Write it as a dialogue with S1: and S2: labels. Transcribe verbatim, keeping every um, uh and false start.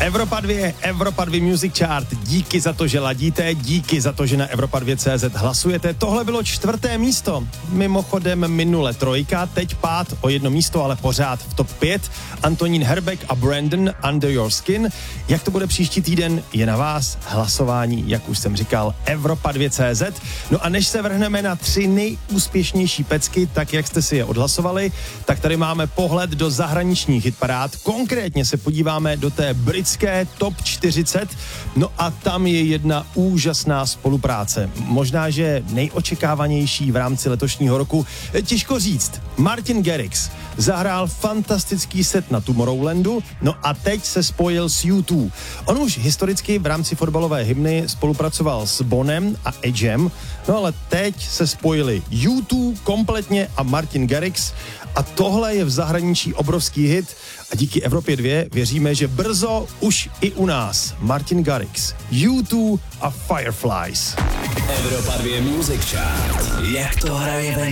S1: Evropa dva, Evropa dva Music Chart. Díky za to, že ladíte, díky za to, že na Evropa dva tečka cé zet hlasujete. Tohle bylo čtvrté místo. Mimochodem minule trojka, teď pád o jedno místo, ale pořád v top pět. Antonín Herbek a Brandon Under Your Skin. Jak to bude příští týden, je na vás. Hlasování, jak už jsem říkal, Evropa dva tečka cé zet. No a než se vrhneme na tři nejúspěšnější pecky, tak jak jste si je odhlasovali, tak tady máme pohled do zahraničních hitparád. Konkrétně se podíváme do té britské top čtyřicet. No a tam je jedna úžasná spolupráce. Možná, že nejočekávanější v rámci letošního roku. Těžko říct. Martin Garrix zahrál fantastický set na Tomorrowlandu, no a teď se spojil s U dva. On už historicky v rámci fotbalové hymny spolupracoval s Bonem a Edgem, no ale teď se spojili U dva kompletně a Martin Garrix a tohle je v zahraničí obrovský hit a díky Evropě dva věříme, že brzo už i u nás Martin Garrix, U dva a Fireflies.
S2: Evropa dva Music Chart. Jak to hraje venku?